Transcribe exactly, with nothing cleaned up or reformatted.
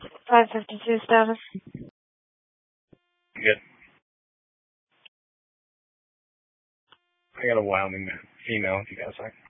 five fifty-two status. Good. I got a Wyoming female if you got a second.